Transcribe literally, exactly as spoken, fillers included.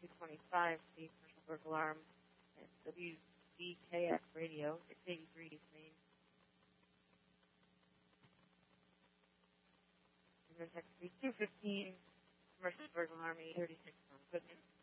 twenty-five, the commercial burglar alarm at W D K X Radio, six eighty-three East Main. Text three two fifteen, commercial burglar alarm, eight thirty-six on equipment.